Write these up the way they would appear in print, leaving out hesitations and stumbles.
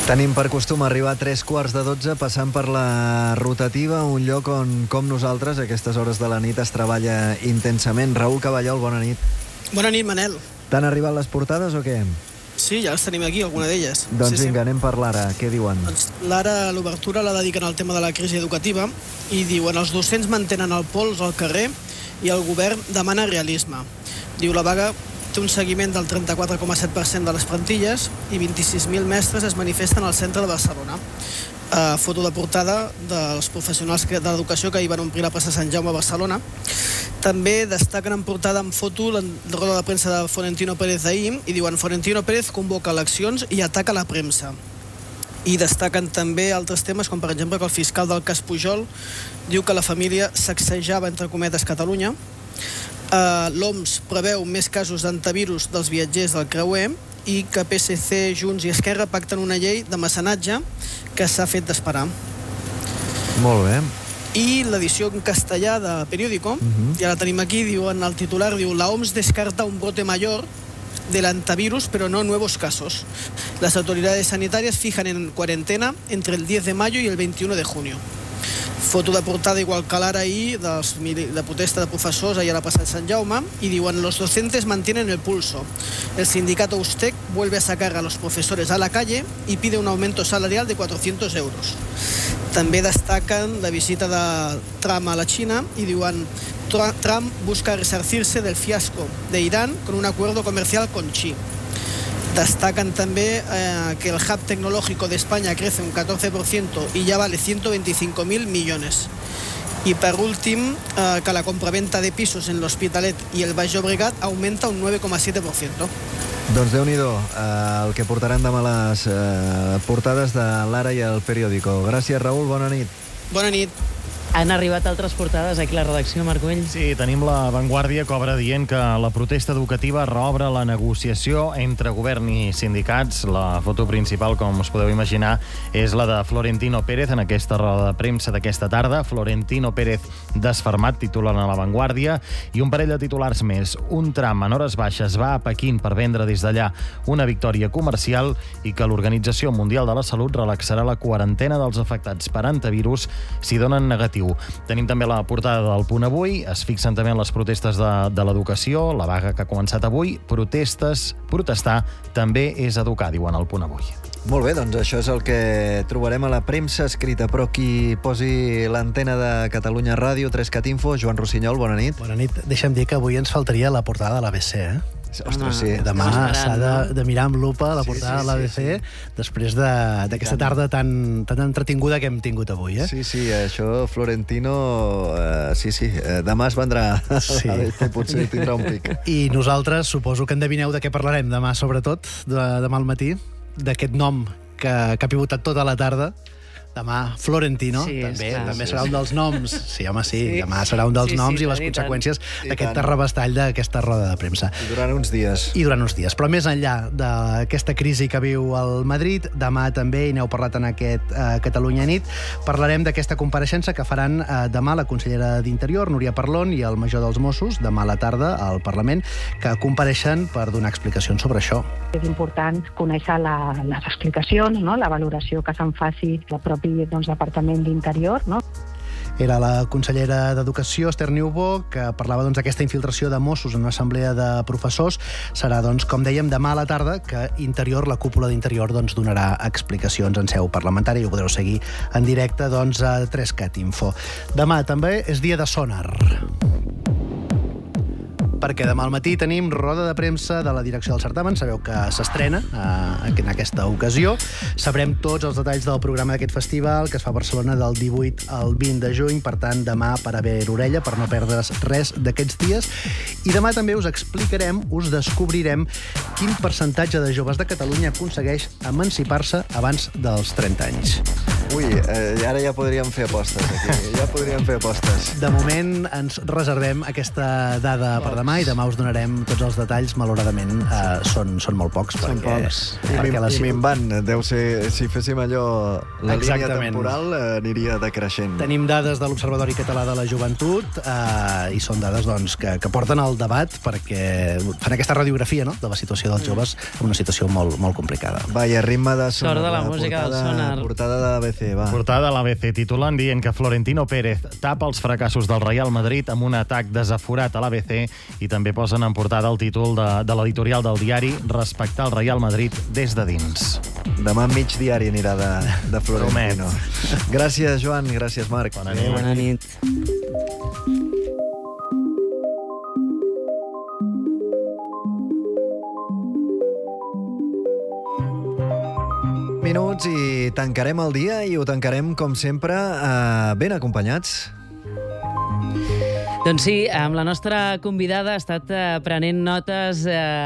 Tenim per costum arribar a 3:15 passant per la rotativa, un lloc on, com nosaltres, a aquestes hores de la nit es treballa intensament. Raül Caballol, bona nit. Bona nit, Manel. T'han arribat les portades o què? Sí, ja les tenim aquí, alguna d'elles. Doncs vinga, anem per l'Ara. Què diuen? Doncs l'Ara, l'obertura la dediquen al tema de la crisi educativa i diuen els docents mantenen el pols al carrer i el govern demana realisme. Diu la vaga té un seguiment del 34,7% de les plantilles i 26.000 mestres es manifesten al centre de Barcelona. Foto de portada dels professionals de l'educació que hi van omplir la plaça Sant Jaume a Barcelona. També destaquen en portada amb foto la roda de premsa de Florentino Pérez d'ahir i diuen Florentino Pérez convoca eleccions i ataca la premsa. I destaquen també altres temes, com per exemple que el fiscal del cas Pujol diu que la família sacsejava, entre cometes, Catalunya. L'OMS preveu més casos d'antivirus dels viatgers del creuer i que PSC, Junts i Esquerra pacten una llei de mecenatge que s'ha fet d'esperar. Molt bé. I l'edició en castellà de Periódico, ja la tenim aquí, diuen el titular, diu la OMS descarta un brote mayor del antivirus, pero no nuevos casos. Las autoridades sanitarias fijan en cuarentena entre el 10 de mayo y el 21 de junio. Foto de portada igual que l'Ara ahir, de protesta de professors ahir a la plaça de Sant Jaume, i diuen los docentes mantienen el pulso. El sindicato USTEC vuelve a sacar a los profesores a la calle y pide un aumento salarial de 400 euros. També destaquen la visita de Trump a la Xina i diuen Trump busca resarcirse del fiasco de Irán con un acuerdo comercial con Xi. Destacan també que el hub tecnológico de España crece un 14% y ya vale 125.000 millones. Y por último, que la compraventa de pisos en l'Hospitalet i el Baix Llobregat augmenta un 9,7%. Doncs Déu-n'hi-do, el que portaran demà les portades de l'Ara i el Periódico. Gràcies, Raül, bona nit. Bona nit. Han arribat altres portades aquí a la redacció, Marc Güell? Sí, tenim La Vanguardia que obre dient que la protesta educativa reobre la negociació entre govern i sindicats. La foto principal, com us podeu imaginar, és la de Florentino Pérez en aquesta roda de premsa d'aquesta tarda. Florentino Pérez desfermat, titulen a La Vanguardia, i un parell de titulars més. Un tram en hores baixes va a Pequín per vendre des d'allà una victòria comercial i que l'Organització Mundial de la Salut relaxarà la quarantena dels afectats per antivirus si donen negatiu. Tenim també la portada del Punt Avui, es fixen també en les protestes de l'educació, la vaga que ha començat avui, protestar també és educar, diuen al Punt Avui. Molt bé, doncs això és el que trobarem a la premsa escrita, però qui posi l'antena de Catalunya Ràdio, 3cat Info, Joan Rossinyol, bona nit. Bona nit. Deixa'm dir que avui ens faltaria la portada de l'ABC, Ostres, sí. Demà s'ha de mirar amb lupa la portada de l'ABC després d'aquesta tarda tan entretinguda que hem tingut avui. Sí, això Florentino... Sí, demà es vendrà l'ABC, potser tindrà un pic. I nosaltres suposo que endevineu de què parlarem demà, sobretot, demà al matí, d'aquest nom que ha pivotat tota la tarda. Demà, Florentino, també serà un dels noms. Sí, home, demà serà un dels noms i les conseqüències d'aquest terrabastall d'aquesta roda de premsa. I durant uns dies. Però més enllà d'aquesta crisi que viu el Madrid, demà també, i n'heu parlat en aquest Catalunya Nit, parlarem d'aquesta compareixença que faran demà la consellera d'Interior, Núria Parlon, i el major dels Mossos, demà a la tarda al Parlament, que compareixen per donar explicacions sobre això. És important conèixer les explicacions, la valoració que se'n faci la pròpia Departament d'Interior. Era la consellera d'Educació, Esther Niubó, que parlava d'aquesta infiltració de Mossos en una assemblea de professors. Serà, com dèiem, demà a la tarda que Interior, la cúpula d'Interior, donarà explicacions en seu parlamentària i ho podreu seguir en directe a 3cat Info. Demà també és dia de Sonar, perquè demà al matí tenim roda de premsa de la direcció del certamen. Sabeu que s'estrena en aquesta ocasió. Sabrem tots els detalls del programa d'aquest festival, que es fa a Barcelona del 18 al 20 de juny. Per tant, demà per haver orella, per no perdre's res d'aquests dies. I demà també us descobrirem quin percentatge de joves de Catalunya aconsegueix emancipar-se abans dels 30 anys. Ui, ara ja podríem fer apostes aquí. Ja podríem fer apostes. De moment ens reservem aquesta dada per demà i demà us donarem tots els detalls. Malauradament són molt pocs. Són pocs. I minvant. Deu ser, si féssim allò, la línia temporal aniria decreixent. Tenim dades de l'Observatori Català de la Joventut i són dades doncs, que porten al debat perquè fan aquesta radiografia, no?, de la situació dels joves en una situació molt, molt complicada. Vaya, ritme de Sort de la música del sonar. Portada de l'ABC, va. Portada de l'ABC titulant dient que Florentino Pérez tapa els fracassos del Real Madrid amb un atac desaforat a l'ABC i també posen en portada el títol de l'editorial del diari Respectar el Real Madrid des de dins. Demà mig diari anirà de Florentino. Gràcies, Joan. Gràcies, Marc. Bona nit. Bona nit. Minuts i tancarem el dia i ho tancarem, com sempre, ben acompanyats. Doncs sí, amb la nostra convidada ha estat prenent notes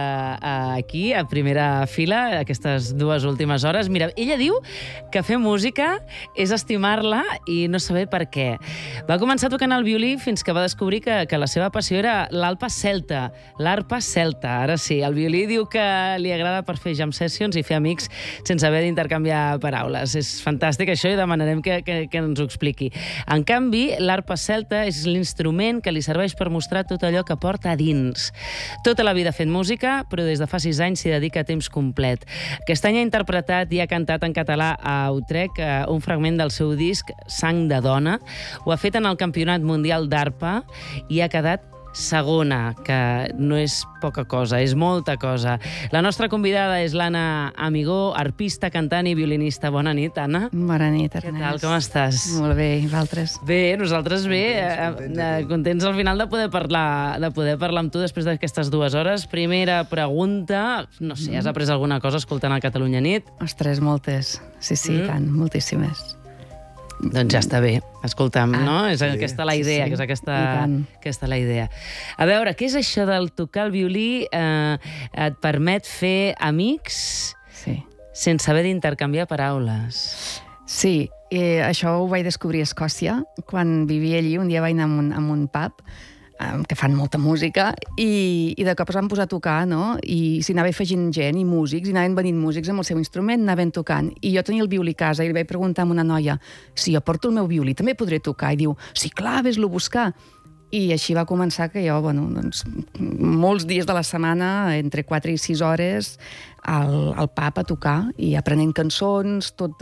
aquí, a primera fila, aquestes 2 últimes hores. Mira, ella diu que fer música és estimar-la i no saber per què. Va començar tocant el violí fins que va descobrir que la seva passió era l'alpa celta. L'arpa celta, ara sí. El violí diu que li agrada per fer jam sessions i fer amics sense haver d'intercanviar paraules. És fantàstic això i demanarem que ens ho expliqui. En canvi, l'arpa celta és l'instrument que li serveix per mostrar tot allò que porta a dins. Tota la vida fent música, però des de fa 6 anys s'hi dedica a temps complet. Aquest any ha interpretat i ha cantat en català a Utrecht un fragment del seu disc Sang de dona. Ho ha fet en el Campionat Mundial d'Arpa i ha quedat segona, que no és poca cosa, és molta cosa. La nostra convidada és l'Anna Amigó, arpista, cantant i violinista. Bona nit, Anna. Bona nit, Ernest. Què tal, com estàs? Molt bé, i vosaltres? Bé, nosaltres bé, contents al final de poder parlar amb tu després d'aquestes 2 hores. Primera pregunta, no sé, has après alguna cosa escoltant el Catalunya Nit? Ostres, moltes. Sí, tant, moltíssimes. Doncs ja està bé, escolta'm, no? És aquesta la idea, que és aquesta la idea. A veure, què és això del tocar el violí? Et permet fer amics sense haver d'intercanviar paraules. Sí, això ho vaig descobrir a Escòcia. Quan vivia allí, un dia vaig anar a un pub que fan molta música, i de cop es van posar a tocar, no? I s'hi anava afegint gent i músics, i anaven venint músics amb el seu instrument, anaven tocant. I jo tenia el violí a casa i li vaig preguntar a una noia: si jo porto el meu violí, també podré tocar? I diu: sí, clar, ves-lo a buscar. I així va començar que jo, doncs, molts dies de la setmana, entre 4 i 6 hores, al pub a tocar i aprenent cançons, tot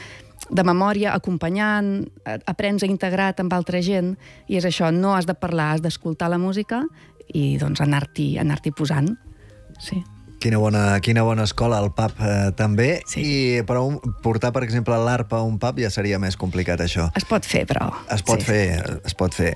de memòria, acompanyant, aprens a integrar amb altra gent, i és això, no has de parlar, has d'escoltar la música i doncs anar-t'hi posant. Sí. Quina bona escola, el pub també. Sí. Però portar, per exemple, l'arpa a un pub ja seria més complicat, això. Es pot fer, però... Es pot fer.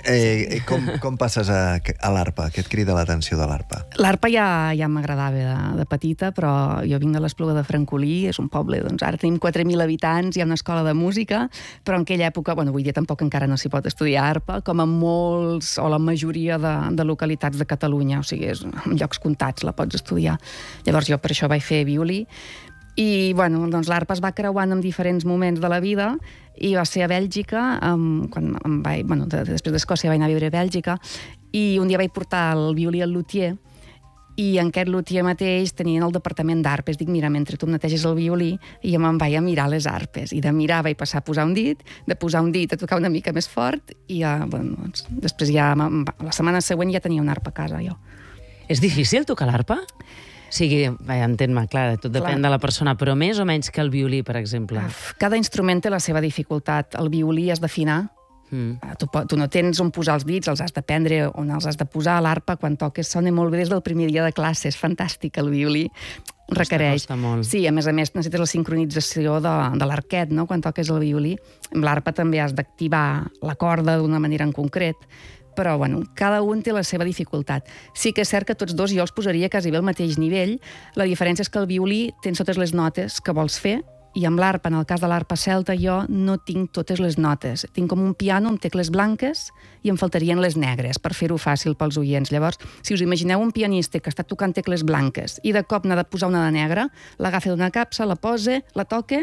Com passes a l'arpa? Què et crida l'atenció de l'arpa? L'arpa ja m'agradava de petita, però jo vinc de l'Espluga de Francolí, és un poble, doncs ara tenim 4.000 habitants, hi ha una escola de música, però en aquella època, avui dia tampoc encara no s'hi pot estudiar arpa, com en molts, o la majoria de localitats de Catalunya, o sigui, en llocs comptats la pots estudiar. Llavors jo per això vaig fer violí i doncs l'arpa es va creuant en diferents moments de la vida i va ser a Bèlgica, després d'Escòcia vaig anar a viure a Bèlgica, i un dia vaig portar el violí al luthier i en aquest luthier mateix tenien el departament d'arpes. Dic, mira, mentre tu em neteges el violí, i jo me'n vaig a mirar les arpes, i de mirar vaig passar a posar un dit, de posar un dit a tocar una mica més fort, i després la setmana següent ja tenia una arpa a casa, jo. És difícil tocar l'arpa? O sigui, entén-me, clar, tot depèn de la persona, però més o menys que el violí, per exemple. Cada instrument té la seva dificultat. El violí has d'afinar. Tu no tens on posar els dits, els has d'aprendre on els has de posar. L'arpa, quan toques, sona molt bé des del primer dia de classe. És fantàstic, el violí. Requereix. Costa molt. Sí, a més necessites la sincronització de l'arquet, no?, quan toques el violí. Amb l'arpa també has d'activar la corda d'una manera en concret. Però, cada un té la seva dificultat. Sí que és cert que tots dos jo els posaria quasi bé al mateix nivell. La diferència és que el violí tens totes les notes que vols fer, i amb l'arpa, en el cas de l'arpa celta, jo no tinc totes les notes. Tinc com un piano amb tecles blanques i em faltarien les negres, per fer-ho fàcil pels oients. Llavors, si us imagineu un pianista que està tocant tecles blanques i de cop n'ha de posar una de negra, l'agafa d'una capsa, la posa, la toca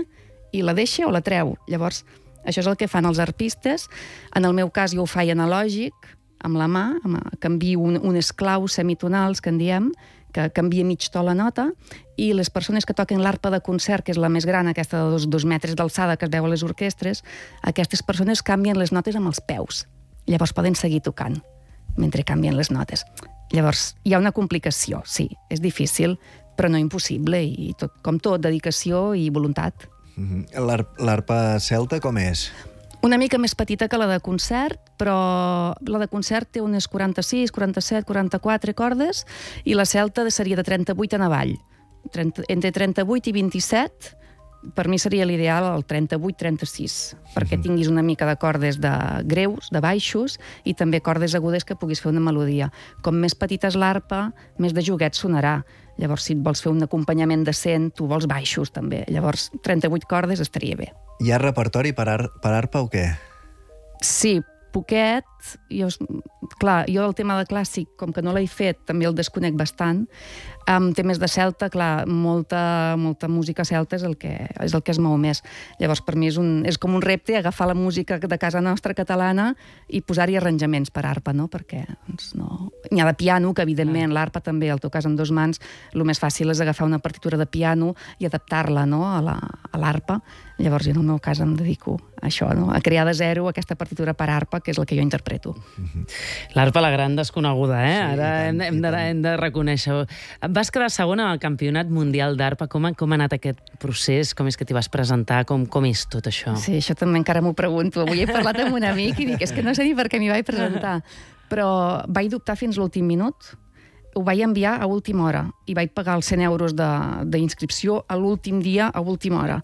i la deixa o la treu. Llavors, això és el que fan els arpistes. En el meu cas, jo ho faig analògic, amb la mà, canvio unes claus semitonals, que en diem, que canvia mig to la nota, i les persones que toquen l'arpa de concert, que és la més gran, aquesta de 2 metres d'alçada que es veu a les orquestres, aquestes persones canvien les notes amb els peus. Llavors poden seguir tocant mentre canvien les notes. Llavors, hi ha una complicació, sí, és difícil, però no impossible, i tot, com tot, dedicació i voluntat. L'arpa celta com és? Una mica més petita que la de concert, però la de concert té unes 46, 47, 44 cordes, i la celta seria de 38 en avall. Entre 38 i 27, per mi seria l'ideal el 38-36, perquè tinguis una mica de cordes de greus, de baixos, i també cordes agudes que puguis fer una melodia. Com més petita és l'arpa, més de joguet sonarà. Llavors, si et vols fer un acompanyament decent, tu vols baixos, també. Llavors, 38 cordes estaria bé. Hi ha repertori per arpa o què? Sí, poquet. Clar, jo el tema de clàssic, com que no l'he fet, també el desconec bastant. Amb temes de celta, clar, molta música celta és el que es mou més. Llavors, per mi és com un repte agafar la música de casa nostra catalana i posar-hi arranjaments per arpa, no? Perquè no... N'hi ha de piano, que evidentment l'arpa també, el teu cas amb 2 mans, el més fàcil és agafar una partitura de piano i adaptar-la, no?, a l'arpa. Llavors, jo en el meu cas em dedico a això, no?, a crear de zero aquesta partitura per arpa, que és la que jo interpreto. L'arpa, la gran desconeguda, eh? Sí, Ara hem de reconèixer-ho. Vas quedar segona al Campionat Mundial d'Arpa. Com ha anat aquest procés? Com és que t'hi vas presentar? Com és tot això? Sí, això també encara m'ho pregunto. Avui he parlat amb un amic i dic, és que no sé ni per què m'hi vaig presentar. Però vaig dubtar fins l'últim minut. Ho vaig enviar a última hora i vaig pagar els 100 euros d'inscripció a l'últim dia, a última hora.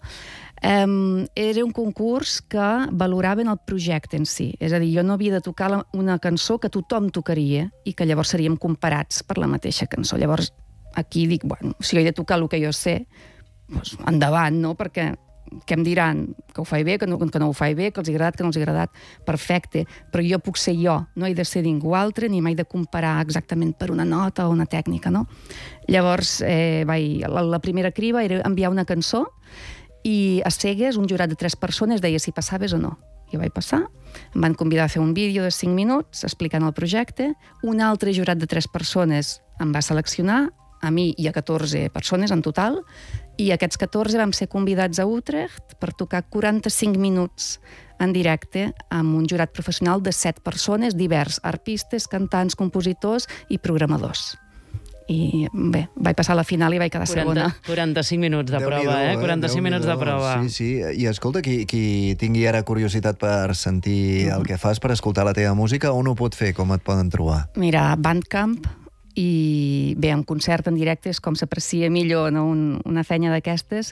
Era un concurs que valoraven el projecte en si. És a dir, jo no havia de tocar una cançó que tothom tocaria i que llavors seríem comparats per la mateixa cançó. Llavors, aquí dic, bueno, si jo he de tocar el que jo sé, doncs endavant, no? Perquè què em diran? Que ho faig bé, que no ho faig bé, que els ha agradat, que no els ha agradat? Perfecte, però jo puc ser jo, no he de ser ningú altre, ni m'he de comparar exactament per una nota o una tècnica, no? Llavors, la primera criba era enviar una cançó i a cegues un jurat de 3 persones deia si passaves o no. Jo vaig passar, em van convidar a fer un vídeo de 5 minuts explicant el projecte, un altre jurat de 3 persones em va seleccionar, a mi i a 14 persones en total, i aquests 14 vam ser convidats a Utrecht per tocar 45 minuts en directe amb un jurat professional de 7 persones, divers, arpistes, cantants, compositors i programadors. I bé, vaig passar a la final i vaig quedar segona. 45 minuts de prova, 45 minuts de prova. Sí. I escolta, qui tingui ara curiositat per sentir el que fas, per escoltar la teva música, on ho pot fer? Com et poden trobar? Mira, Bandcamp, i bé, en concert en directe és com s'aprecia millor, no? Una feina d'aquestes.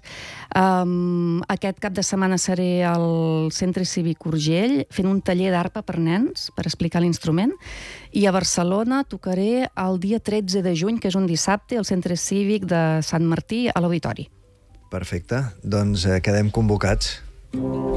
Aquest cap de setmana seré al Centre Cívic Urgell fent un taller d'arpa per nens per explicar l'instrument, i a Barcelona tocaré el dia 13 de juny, que és un dissabte, al Centre Cívic de Sant Martí, a l'Auditori. Perfecte, doncs quedem convocats.